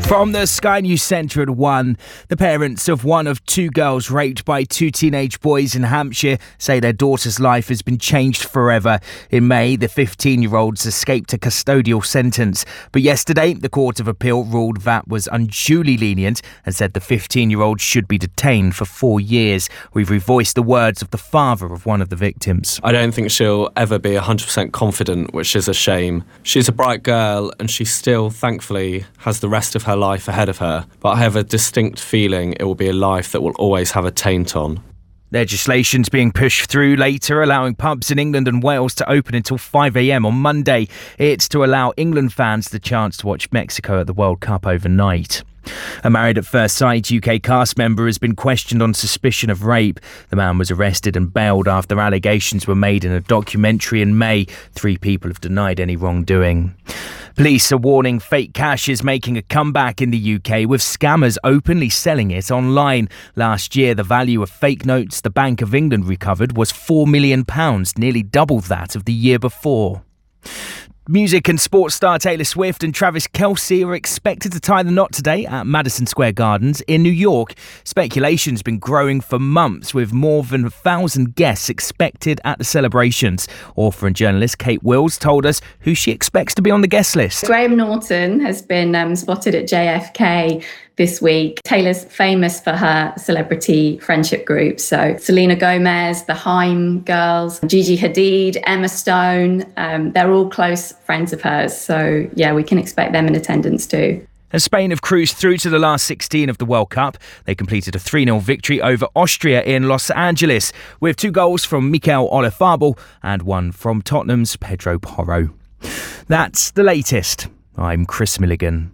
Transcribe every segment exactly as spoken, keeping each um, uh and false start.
From the Sky News Centre at one, the parents of one of two girls raped by two teenage boys in Hampshire say their daughter's life has been changed forever. In May, the fifteen-year-olds escaped a custodial sentence. But yesterday, the Court of Appeal ruled that was unduly lenient and said the fifteen-year-old should be detained for four years. We've revoiced the words of the father of one of the victims. I don't think she'll ever be one hundred percent confident, which is a shame. She's a bright girl and she still, thankfully, has the rest of her life ahead of her, but I have a distinct feeling it will be a life that will always have a taint on. Legislation's being pushed through later, allowing pubs in England and Wales to open until five a.m. on Monday. It's to allow England fans the chance to watch Mexico at the World Cup overnight. A Married at First Sight U K cast member has been questioned on suspicion of rape. The man was arrested and bailed after allegations were made in a documentary in May. Three people have denied any wrongdoing. Police are warning fake cash is making a comeback in the U K, with scammers openly selling it online. Last year, the value of fake notes the Bank of England recovered was four million pounds, nearly double that of the year before. Music and sports star Taylor Swift and Travis Kelce are expected to tie the knot today at Madison Square Gardens in New York. Speculation's been growing for months, with more than a thousand guests expected at the celebrations. Author and journalist Kate Wills told us who she expects to be on the guest list. Graham Norton has been um, spotted at J F K this week. Taylor's famous for her celebrity friendship groups. So Selena Gomez, the Haim girls, Gigi Hadid, Emma Stone, um, they're all close friends of hers. So yeah, we can expect them in attendance too. And Spain have cruised through to the last sixteen of the World Cup. They completed a three nil victory over Austria in Los Angeles, with two goals from Mikel Oyarzabal and one from Tottenham's Pedro Porro. That's the latest. I'm Chris Milligan.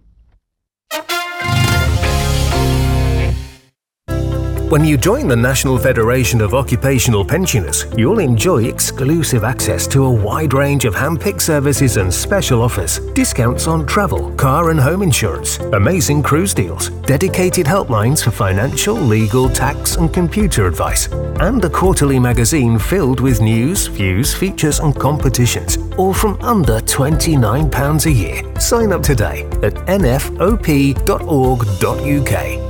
When you join the National Federation of Occupational Pensioners, you'll enjoy exclusive access to a wide range of hand-picked services and special offers, discounts on travel, car and home insurance, amazing cruise deals, dedicated helplines for financial, legal, tax and computer advice, and a quarterly magazine filled with news, views, features and competitions, all from under twenty-nine pounds a year. Sign up today at n f o p dot org dot u k.